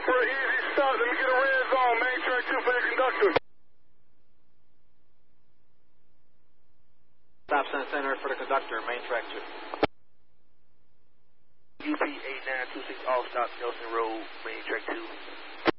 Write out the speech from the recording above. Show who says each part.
Speaker 1: for an easy stop. Let me get a red zone. Main track 2 for the conductor.
Speaker 2: Stop center for the conductor, main track 2.
Speaker 3: UP 8926 off stop Nelson Road, main track 2.